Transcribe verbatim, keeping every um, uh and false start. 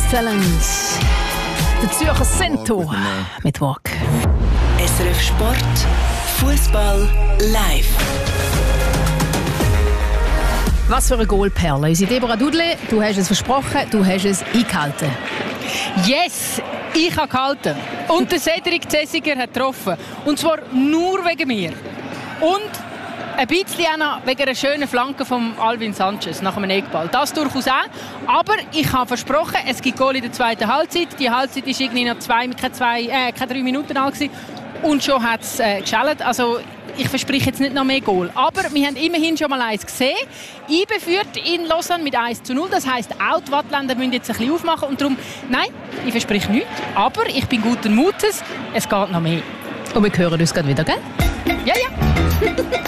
Excellence. Der Zürcher Cento mit Walk. S R F Sport, Fußball live. Was für eine Goalperle. Unsere Deborah Dudle, du hast es versprochen, du hast es eingehalten. Yes, ich habe gehalten. Und der Cedric Cesiger hat getroffen. Und zwar nur wegen mir. Und ein bisschen auch noch wegen einer schönen Flanke von Alvin Sanchez nach einem Eckball. Das durchaus auch. Aber ich habe versprochen, es gibt Goal in der zweiten Halbzeit. Die Halbzeit war irgendwie noch zwei, keine, zwei, äh, keine drei Minuten alt gewesen. Und schon hat es äh, geschellt. Also ich verspreche jetzt nicht noch mehr Goal. Aber wir haben immerhin schon mal eins gesehen. Eingeführt in Lausanne mit eins zu null. Das heisst, auch die Wattländer müssen jetzt ein bisschen aufmachen. Und darum, nein, ich verspreche nichts. Aber ich bin guten Mutes. Es geht noch mehr. Und wir hören uns gerade wieder, gell? Ja, ja.